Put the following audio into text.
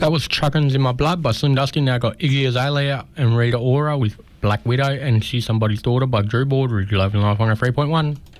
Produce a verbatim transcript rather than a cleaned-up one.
That was Chuckins in My Blood by Slim Dusty. Now got Iggy Azalea and Rita Ora with Black Widow and She's Somebody's Daughter by Drew Baldridge. Love and Life one oh three point one.